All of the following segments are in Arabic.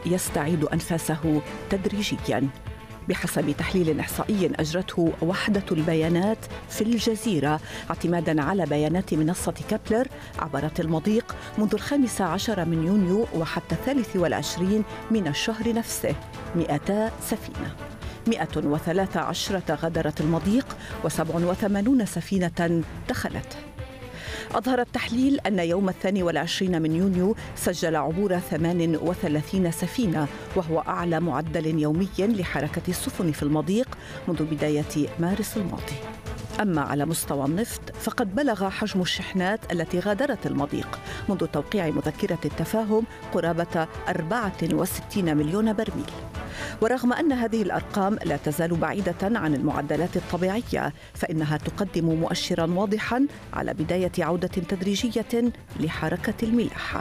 يستعيد أنفاسه تدريجياً. بحسب تحليل إحصائي أجرته وحدة البيانات في الجزيرة اعتماداً على بيانات منصة كابلر، عبرت المضيق منذ 15 من يونيو وحتى 23 من الشهر نفسه 200 سفينة. 113 غادرت المضيق و87 سفينة دخلته. أظهر التحليل أن يوم 22 من يونيو سجل عبور 38 سفينة، وهو أعلى معدل يومي لحركة السفن في المضيق منذ بداية مارس الماضي. أما على مستوى النفط فقد بلغ حجم الشحنات التي غادرت المضيق منذ توقيع مذكرة التفاهم قرابة 64 مليون برميل. ورغم أن هذه الأرقام لا تزال بعيدة عن المعدلات الطبيعية، فإنها تقدم مؤشراً واضحاً على بداية عودة تدريجية لحركة الملاحة.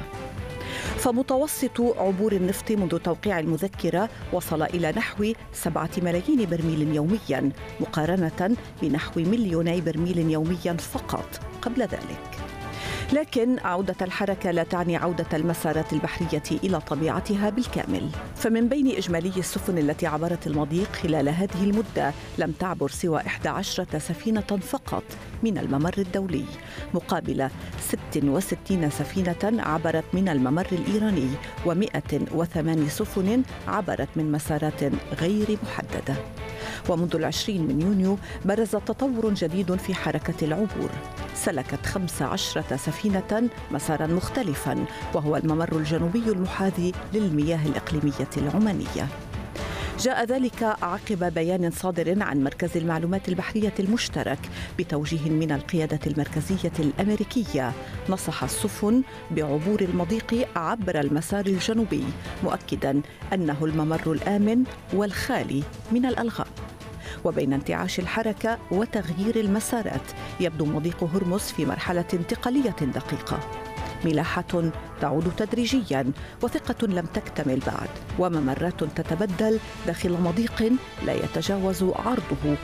فمتوسط عبور النفط منذ توقيع المذكرة وصل إلى نحو 7 ملايين برميل يومياً، مقارنة بنحو 2 برميل يومياً فقط قبل ذلك. لكن عودة الحركة لا تعني عودة المسارات البحرية إلى طبيعتها بالكامل، فمن بين إجمالي السفن التي عبرت المضيق خلال هذه المدة لم تعبر سوى 11 سفينة فقط من الممر الدولي، مقابل 66 سفينة عبرت من الممر الإيراني و108 سفن عبرت من مسارات غير محددة. ومنذ 20 من يونيو برز تطور جديد في حركة العبور، سلكت 15 سفينة مسارا مختلفا، وهو الممر الجنوبي المحاذي للمياه الإقليمية العمانية. جاء ذلك عقب بيان صادر عن مركز المعلومات البحرية المشترك بتوجيه من القيادة المركزية الأمريكية نصح السفن بعبور المضيق عبر المسار الجنوبي، مؤكدا أنه الممر الآمن والخالي من الألغام. وبين انتعاش الحركة وتغيير المسارات يبدو مضيق هرمز في مرحلة انتقالية دقيقة، ملاحة تعود تدريجيا وثقة لم تكتمل بعد، وممرات تتبدل داخل مضيق لا يتجاوز عرضه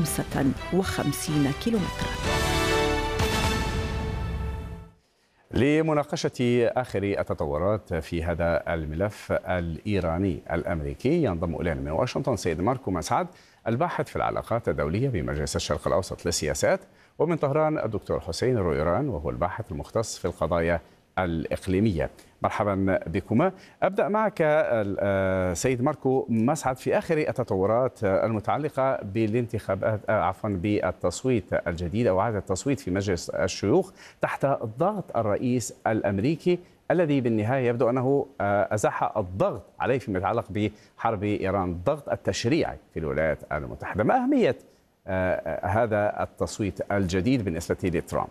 55 كيلومترا. لمناقشة آخر التطورات في هذا الملف الإيراني الأمريكي ينضم إلينا من واشنطن سيد ماركو مسعد، الباحث في العلاقات الدولية بمجلس الشرق الأوسط للسياسات، ومن طهران الدكتور حسين رويران وهو الباحث المختص في القضايا الإقليمية. مرحبا بكما. أبدأ معك سيد ماركو مسعد في آخر التطورات المتعلقة بالانتخابات بالتصويت الجديد أو إعادة التصويت في مجلس الشيوخ تحت ضغط الرئيس الأمريكي الذي بالنهاية يبدو أنه أزاح الضغط عليه فيما يتعلق بحرب إيران، الضغط التشريعي في الولايات المتحدة. ما أهمية هذا التصويت الجديد بالنسبة لترامب؟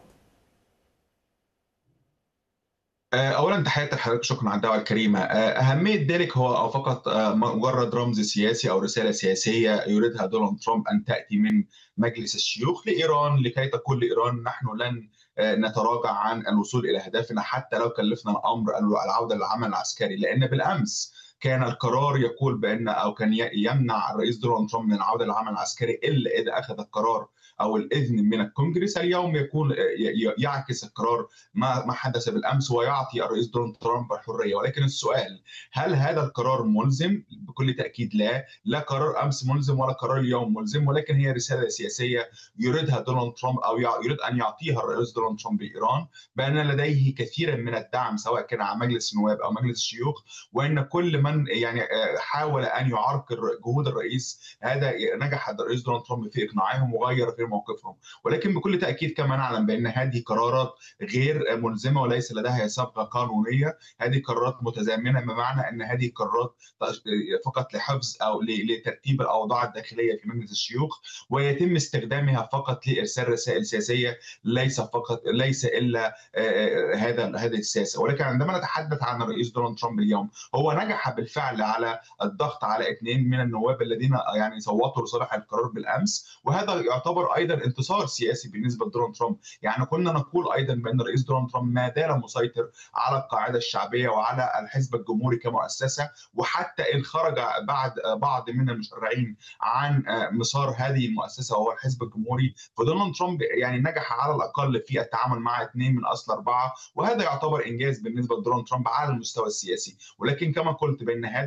اولا تحياتي لحضرتك، شكرا على الدعوه الكريمه. اهميه ذلك هو فقط مجرد رمز سياسي او رساله سياسيه يريدها دونالد ترامب ان تاتي من مجلس الشيوخ لايران، لكي تقول لايران نحن لن نتراجع عن الوصول الى اهدافنا حتى لو كلفنا الامر العوده للعمل العسكري. لان بالامس كان القرار يقول بان او كان يمنع الرئيس دونالد ترامب من العوده للعمل العسكري الا اذا اخذ القرار او الاذن من الكونغرس. اليوم يكون يعكس القرار ما حدث بالامس ويعطي الرئيس دونالد ترامب الحريه. ولكن السؤال، هل هذا القرار ملزم؟ بكل تاكيد لا قرار امس ملزم ولا قرار اليوم ملزم، ولكن هي رساله سياسيه يريدها دونالد ترامب او يريد ان يعطيها الرئيس دونالد ترامب لايران بان لديه كثيرا من الدعم سواء كان على مجلس النواب او مجلس الشيوخ، وان كل من حاول ان يعرقل جهود الرئيس هذا نجح الرئيس دونالد ترامب في اقناعهم وغير في موقفهم. ولكن بكل تاكيد كما نعلم بان هذه قرارات غير ملزمه وليس لديها صبغه قانونيه، هذه قرارات متزامنه، بمعنى ان هذه قرارات فقط لحفظ او لترتيب الاوضاع الداخليه في مجلس الشيوخ، ويتم استخدامها فقط لارسال رسائل سياسيه، ليس الا هذه السياسه. ولكن عندما نتحدث عن الرئيس دونالد ترامب اليوم، هو نجح بالفعل على الضغط على 2 من النواب الذين صوتوا لصالح القرار بالامس، وهذا يعتبر ايضا انتصار سياسي بالنسبه لدونالد ترامب. كنا نقول ايضا بان الرئيس دونالد ترامب ما زال مسيطر على القاعده الشعبيه وعلى الحزب الجمهوري كمؤسسه، وحتى ان خرج بعض من المشرعين عن مسار هذه المؤسسه وهو الحزب الجمهوري، فدونالد ترامب نجح على الاقل في التعامل مع 2 من اصل 4، وهذا يعتبر انجاز بالنسبه لدونالد ترامب على المستوى السياسي. ولكن كما قلت بان هذا